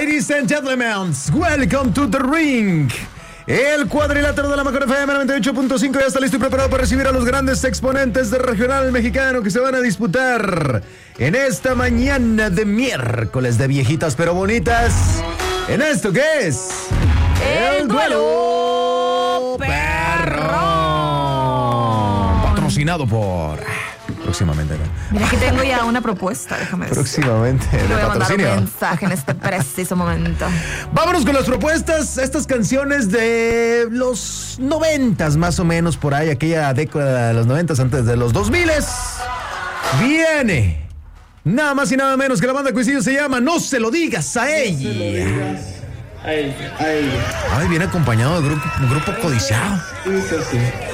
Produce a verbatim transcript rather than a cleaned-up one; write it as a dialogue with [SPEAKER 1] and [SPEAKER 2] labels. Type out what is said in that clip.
[SPEAKER 1] Ladies and gentlemen, welcome to the ring. El cuadrilátero de la mejor F M noventa y ocho punto cinco ya está listo y preparado para recibir a los grandes exponentes del regional mexicano que se van a disputar en esta mañana de miércoles de viejitas pero bonitas. En esto que es
[SPEAKER 2] El Duelo Perrón,
[SPEAKER 1] patrocinado por próximamente, ¿no?
[SPEAKER 2] Mira, aquí tengo ya una propuesta, déjame decir.
[SPEAKER 1] Próximamente
[SPEAKER 2] Le
[SPEAKER 1] de
[SPEAKER 2] voy a mandar un
[SPEAKER 1] patrocinio.
[SPEAKER 2] mensaje en este preciso momento.
[SPEAKER 1] Vámonos con las propuestas, estas canciones de los noventas más o menos, por ahí, aquella década de los noventas, antes de los dos miles. Viene nada más y nada menos que la banda Cuisillo, se llama No se lo digas a ella.
[SPEAKER 3] No se lo digas a ella, a ella.
[SPEAKER 1] Ay, viene acompañado de grupo, un grupo codiciado.
[SPEAKER 3] Dice así.